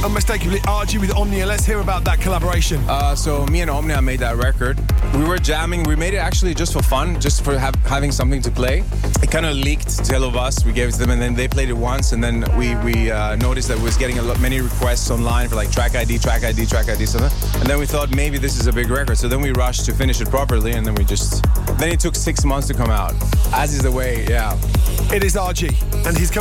unmistakably RG with Omnia. Let's hear about that collaboration. So me and Omnia made that record. We were jamming. We made it actually just for fun, just for having something to play. It kind of leaked to Hello Us. We gave it to them, and then they played it once, and then we noticed that we was getting many requests online for like track ID, something. And then we thought maybe this is a big record. So then we rushed to finish it properly, and then then it took 6 months to come out. As is the way, yeah. It is RG, and he's